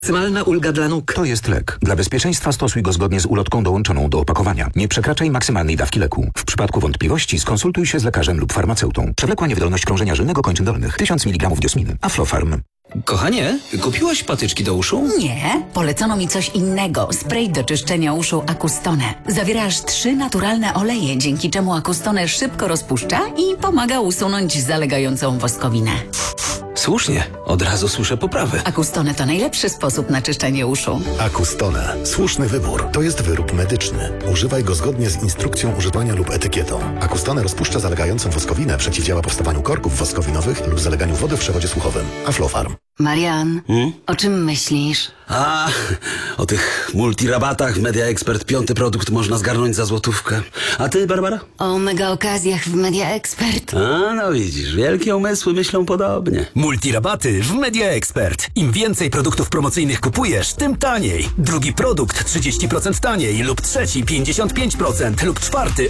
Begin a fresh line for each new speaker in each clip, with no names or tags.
Maksymalna ulga dla nóg.
To jest lek. Dla bezpieczeństwa stosuj go zgodnie z ulotką dołączoną do opakowania. Nie przekraczaj maksymalnej dawki leku. W przypadku wątpliwości skonsultuj się z lekarzem lub farmaceutą. Przewlekła niewydolność krążenia żylnego kończyn dolnych. 1000 mg diosminy. Aflofarm.
Kochanie, kupiłaś patyczki do uszu?
Nie, polecono mi coś innego. Spray do czyszczenia uszu Acustone. Zawiera aż 3 naturalne oleje, dzięki czemu Acustone szybko rozpuszcza i pomaga usunąć zalegającą woskowinę.
Słusznie, od razu słyszę poprawę.
Acustone to najlepszy sposób na czyszczenie uszu.
Acustone. Słuszny wybór. To jest wyrób medyczny. Używaj go zgodnie z instrukcją używania lub etykietą. Acustone rozpuszcza zalegającą woskowinę, przeciwdziała powstawaniu korków woskowinowych lub zaleganiu wody w przewodzie słuchowym. Aflofarm.
Marian, o czym myślisz?
O tych multirabatach w Media Expert 5. produkt można zgarnąć za złotówkę. A ty, Barbara?
O mega okazjach w Media Expert.
No widzisz, wielkie umysły myślą podobnie.
Multirabaty w Media Expert. Im więcej produktów promocyjnych kupujesz, tym taniej. Drugi produkt 30% taniej, lub trzeci 55%, lub czwarty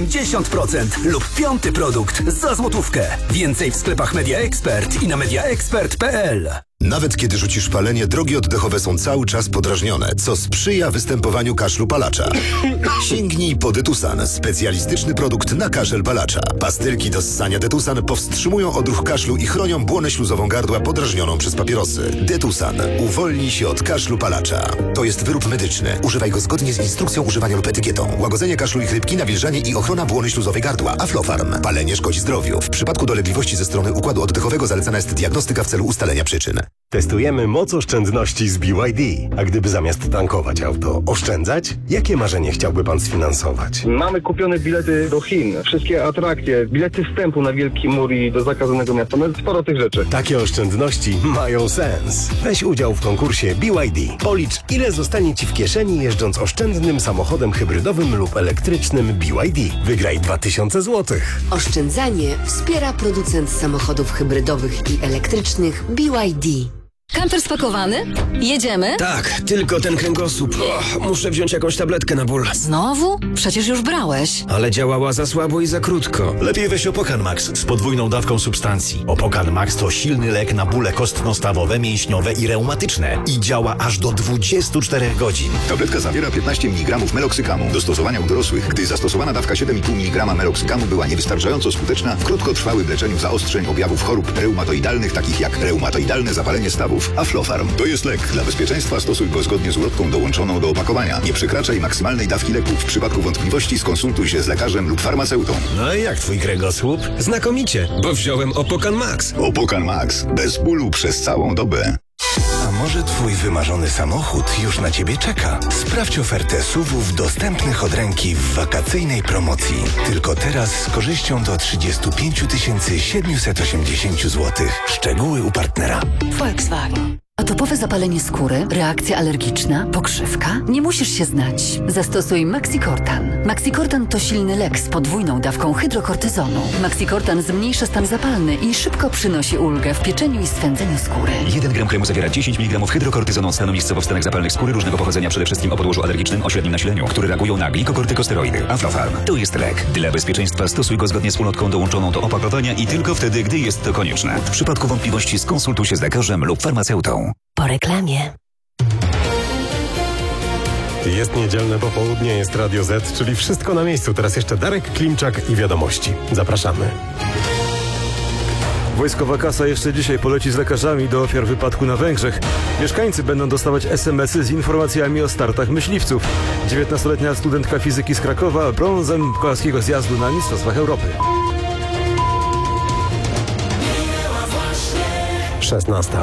80%, lub 5. produkt za złotówkę. Więcej w sklepach Media Expert i na mediaexpert.pl.
Nawet kiedy rzucisz palenie, drogi oddechowe są cały czas podrażnione, co sprzyja występowaniu kaszlu palacza. Sięgnij po Detusan, specjalistyczny produkt na kaszel palacza. Pastylki do ssania Detusan powstrzymują odruch kaszlu i chronią błonę śluzową gardła podrażnioną przez papierosy. Detusan. Uwolnij się od kaszlu palacza. To jest wyrób medyczny. Używaj go zgodnie z instrukcją używania lub etykietą. Łagodzenie kaszlu i chrypki, nawilżanie i ochrona błony śluzowej gardła. Aflofarm. Palenie szkodzi zdrowiu. W przypadku dolegliwości ze strony układu oddechowego zalecana jest diagnostyka w celu ustalenia przyczyn.
Testujemy moc oszczędności z BYD. A gdyby zamiast tankować auto oszczędzać, jakie marzenie chciałby pan sfinansować?
Mamy kupione bilety do Chin, wszystkie atrakcje, bilety wstępu na Wielki Mur i do zakazanego miasta, no sporo tych rzeczy.
Takie oszczędności mają sens. Weź udział w konkursie BYD. Policz, ile zostanie ci w kieszeni jeżdżąc oszczędnym samochodem hybrydowym lub elektrycznym BYD. Wygraj 2000 zł.
Oszczędzanie wspiera producent samochodów hybrydowych i elektrycznych BYD.
Kamper spakowany? Jedziemy?
Tak, tylko ten kręgosłup. Muszę wziąć jakąś tabletkę na ból.
Znowu? Przecież już brałeś.
Ale działała za słabo i za krótko.
Lepiej weź Opokan Max z podwójną dawką substancji. Opokan Max to silny lek na bóle kostno-stawowe, mięśniowe i reumatyczne. I działa aż do 24 godzin.
Tabletka zawiera 15 mg meloksykamu. Do stosowania u dorosłych, gdy zastosowana dawka 7,5 mg meloksykamu była niewystarczająco skuteczna w krótkotrwałym leczeniu zaostrzeń objawów chorób reumatoidalnych, takich jak reumatoidalne zapalenie stawów. Aflofarm. To jest lek. Dla bezpieczeństwa stosuj go zgodnie z ulotką dołączoną do opakowania. Nie przekraczaj maksymalnej dawki leku. W przypadku wątpliwości skonsultuj się z lekarzem lub farmaceutą.
No i jak twój kręgosłup?
Znakomicie, bo wziąłem Opokan Max.
Opokan Max. Bez bólu przez całą dobę.
A może twój wymarzony samochód już na ciebie czeka? Sprawdź ofertę SUV-ów dostępnych od ręki w wakacyjnej promocji. Tylko teraz z korzyścią do 35 780 zł. Szczegóły u partnera.
Volkswagen. Atopowe zapalenie skóry, reakcja alergiczna, pokrzywka? Nie musisz się znać. Zastosuj Maxicortan. Maxicortan to silny lek z podwójną dawką hydrokortyzonu. Maxicortan zmniejsza stan zapalny i szybko przynosi ulgę w pieczeniu i swędzeniu skóry.
1 gram kremu zawiera 10 mg hydrokortyzonu od stanu miejscowo-wstanek zapalnych skóry różnego pochodzenia, przede wszystkim o podłożu alergicznym o średnim nasileniu, które reagują na glikokortykosteroidy. Aflofarm. To jest lek. Dla bezpieczeństwa stosuj go zgodnie z ulotką dołączoną do opakowania i tylko wtedy, gdy jest to konieczne. W przypadku wątpliwości skonsultuj się z lekarzem lub farmaceutą.
Po reklamie.
Jest niedzielne popołudnie, jest Radio Z, czyli wszystko na miejscu. Teraz jeszcze Darek Klimczak i wiadomości. Zapraszamy.
Wojskowa kasa jeszcze dzisiaj poleci z lekarzami do ofiar wypadku na Węgrzech. Mieszkańcy będą dostawać SMS-y z informacjami o startach myśliwców. 19-letnia studentka fizyki z Krakowa brązem kolarskiego zjazdu na Mistrzostwach Europy.
16.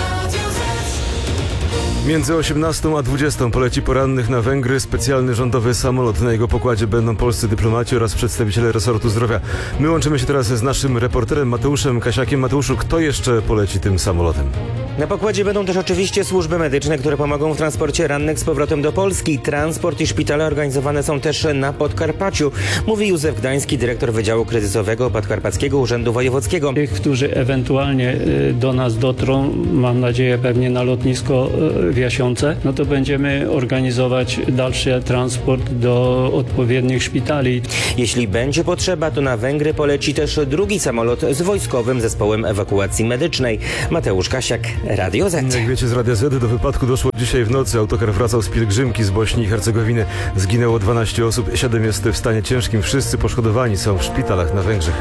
Między 18 a 20 poleci porannych na Węgry specjalny rządowy samolot. Na jego pokładzie będą polscy dyplomaci oraz przedstawiciele resortu zdrowia. My łączymy się teraz z naszym reporterem Mateuszem Kasiakiem. Mateuszu, kto jeszcze poleci tym samolotem?
Na pokładzie będą też oczywiście służby medyczne, które pomogą w transporcie rannych z powrotem do Polski. Transport i szpitale organizowane są też na Podkarpaciu, mówi Józef Gdański, dyrektor Wydziału Kryzysowego Podkarpackiego Urzędu Wojewódzkiego.
Tych, którzy ewentualnie do nas dotrą, mam nadzieję pewnie na lotnisko
w Jasiące, no to będziemy organizować dalszy transport do odpowiednich szpitali.
Jeśli będzie potrzeba, to na Węgry poleci też drugi samolot z wojskowym zespołem ewakuacji medycznej. Mateusz Kasiak, Radio Z.
Jak wiecie z Radia Z, do wypadku doszło dzisiaj w nocy. Autokar wracał z pielgrzymki z Bośni i Hercegowiny. Zginęło 12 osób, 7 jest w stanie ciężkim. Wszyscy poszkodowani są w szpitalach na Węgrzech.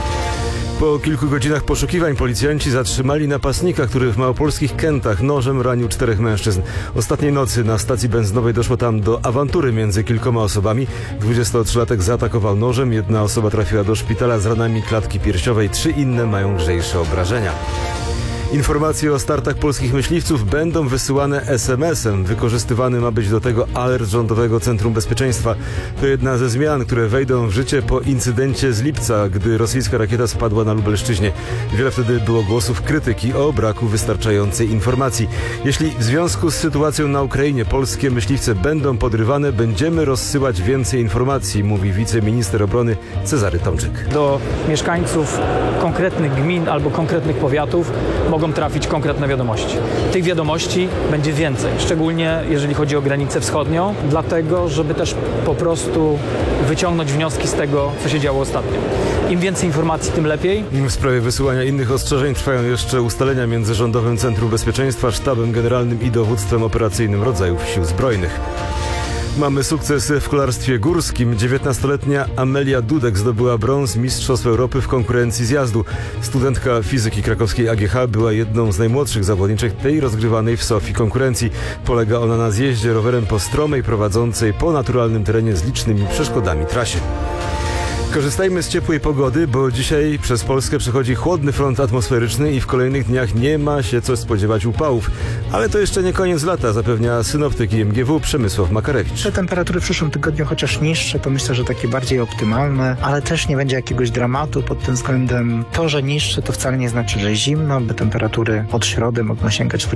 Po kilku godzinach poszukiwań policjanci zatrzymali napastnika, który w małopolskich Kętach nożem ranił 4 mężczyzn. Ostatniej nocy na stacji benzynowej doszło tam do awantury między kilkoma osobami. 23-latek zaatakował nożem, 1 osoba trafiła do szpitala z ranami klatki piersiowej, 3 inne mają lżejsze obrażenia. Informacje o startach polskich myśliwców będą wysyłane SMS-em. Wykorzystywany ma być do tego alert Rządowego Centrum Bezpieczeństwa. To jedna ze zmian, które wejdą w życie po incydencie z lipca, gdy rosyjska rakieta spadła na Lubelszczyźnie. Wiele wtedy było głosów krytyki o braku wystarczającej informacji. Jeśli w związku z sytuacją na Ukrainie polskie myśliwce będą podrywane, będziemy rozsyłać więcej informacji, mówi wiceminister obrony Cezary Tomczyk.
Do mieszkańców konkretnych gmin albo konkretnych powiatów mogą trafić konkretne wiadomości. Tych wiadomości będzie więcej, szczególnie jeżeli chodzi o granicę wschodnią, dlatego, żeby też po prostu wyciągnąć wnioski z tego, co się działo ostatnio. Im więcej informacji, tym lepiej.
W sprawie wysyłania innych ostrzeżeń trwają jeszcze ustalenia między Rządowym Centrum Bezpieczeństwa, Sztabem Generalnym i Dowództwem Operacyjnym Rodzajów Sił Zbrojnych. Mamy sukces w kolarstwie górskim. 19-letnia Amelia Dudek zdobyła brąz Mistrzostw Europy w konkurencji zjazdu. Studentka fizyki krakowskiej AGH była jedną z najmłodszych zawodniczek tej rozgrywanej w Sofii konkurencji. Polega ona na zjeździe rowerem po stromej, prowadzącej po naturalnym terenie z licznymi przeszkodami trasie. Korzystajmy z ciepłej pogody, bo dzisiaj przez Polskę przechodzi chłodny front atmosferyczny i w kolejnych dniach nie ma się co spodziewać upałów. Ale to jeszcze nie koniec lata, zapewnia synoptyk IMGW Przemysław Makarewicz.
Te temperatury w przyszłym tygodniu chociaż niższe, to myślę, że takie bardziej optymalne, ale też nie będzie jakiegoś dramatu pod tym względem. To, że niższe, to wcale nie znaczy, że zimno, by temperatury od środy mogą sięgać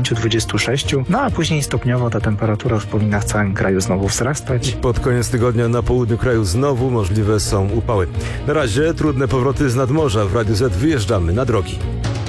25-26, no a później stopniowo ta temperatura już powinna w całym kraju znowu wzrastać.
Pod koniec tygodnia na południu kraju znowu możliwe są upały. Na razie trudne powroty z nadmorza. W Radiu Z wyjeżdżamy na drogi.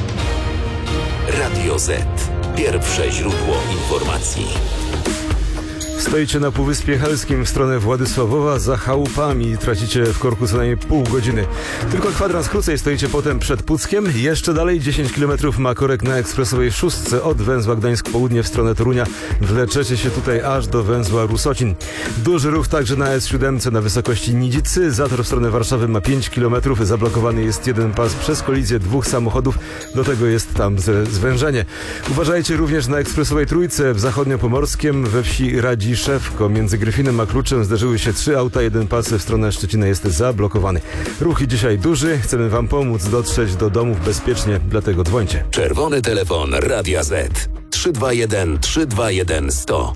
Radio Z. Pierwsze źródło informacji.
Stoicie na Półwyspie Helskim w stronę Władysławowa za chałupami. Tracicie w korku co najmniej pół godziny. Tylko kwadrans krócej stoicie potem przed Puckiem. Jeszcze dalej 10 km ma korek na ekspresowej 6 od węzła Gdańsk-Południe w stronę Torunia. Wleczecie się tutaj aż do węzła Rusocin. Duży ruch także na S7 na wysokości Nidzicy. Zator w stronę Warszawy ma 5 km. Zablokowany jest jeden pas przez kolizję 2 samochodów. Do tego jest tam zwężenie. Uważajcie również na ekspresowej Trójce w Zachodniopomorskiem we wsi Radziszewko. Między Gryfinem a Kluczem zderzyły się 3 auta. Jeden pas w stronę Szczecina jest zablokowany. Ruch dzisiaj duży. Chcemy wam pomóc dotrzeć do domów bezpiecznie, dlatego dzwońcie.
Czerwony telefon Radia Z 321 321 100.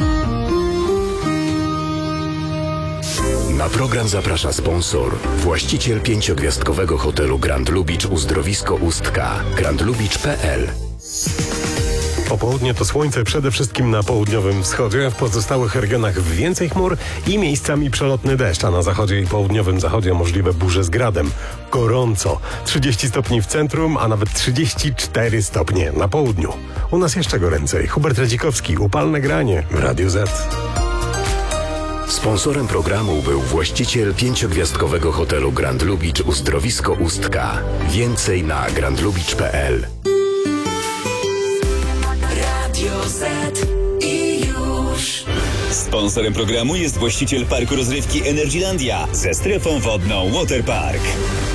Na program zaprasza sponsor, właściciel 5-gwiazdkowego hotelu Grand Lubicz Uzdrowisko Ustka, grandlubicz.pl.
Popołudnie to słońce przede wszystkim na południowym wschodzie, w pozostałych regionach więcej chmur i miejscami przelotny deszcz, a na zachodzie i południowym zachodzie możliwe burze z gradem. Gorąco. 30 stopni w centrum, a nawet 34 stopnie na południu. U nas jeszcze goręcej. Hubert Radzikowski, upalne granie w Radiu Z.
Sponsorem programu był właściciel 5-gwiazdkowego hotelu Grand Lubicz Uzdrowisko Ustka. Więcej na grandlubicz.pl.
Radio Z i już. Sponsorem programu jest właściciel parku rozrywki Energylandia ze strefą wodną Waterpark.